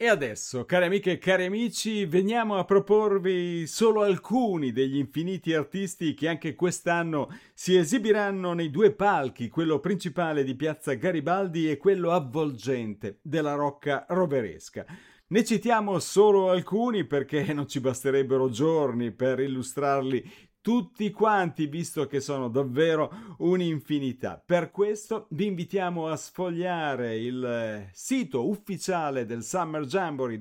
E adesso, cari amiche e cari amici, veniamo a proporvi solo alcuni degli infiniti artisti che anche quest'anno si esibiranno nei due palchi, quello principale di Piazza Garibaldi e quello avvolgente della Rocca Roveresca. Ne citiamo solo alcuni perché non ci basterebbero giorni per illustrarli tutti quanti, visto che sono davvero un'infinità. Per questo vi invitiamo a sfogliare il sito ufficiale del Summer Jamboree,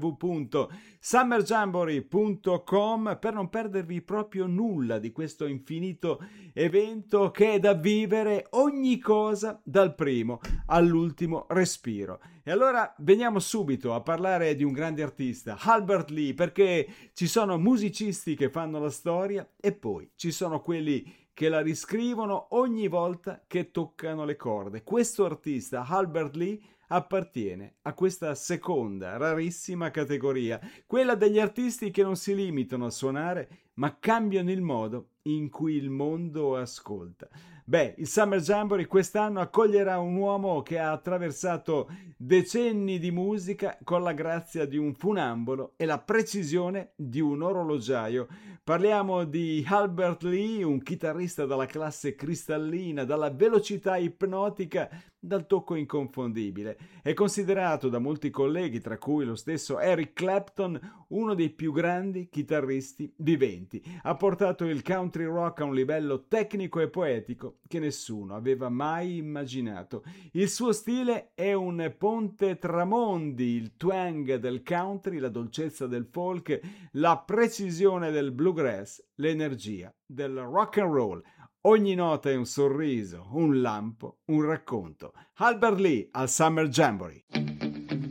www.summerjamboree.com, per non perdervi proprio nulla di questo infinito evento che è da vivere ogni cosa dal primo all'ultimo respiro. E allora veniamo subito a parlare di un grande artista, Albert Lee, perché ci sono musicisti che fanno la storia e poi ci sono quelli che la riscrivono ogni volta che toccano le corde. Questo artista, Albert Lee, appartiene a questa seconda, rarissima categoria, quella degli artisti che non si limitano a suonare, ma cambiano il modo in cui il mondo ascolta. Beh, il Summer Jamboree quest'anno accoglierà un uomo che ha attraversato decenni di musica con la grazia di un funambolo e la precisione di un orologiaio. Parliamo di Albert Lee, un chitarrista dalla classe cristallina, dalla velocità ipnotica, dal tocco inconfondibile. È considerato da molti colleghi, tra cui lo stesso Eric Clapton, uno dei più grandi chitarristi viventi. Ha portato il country rock a un livello tecnico e poetico che nessuno aveva mai immaginato. Il suo stile è un ponte tra mondi, il twang del country, la dolcezza del folk, la precisione del bluegrass, l'energia del rock and roll. Ogni nota è un sorriso, un lampo, un racconto. Albert Lee al Summer Jamboree.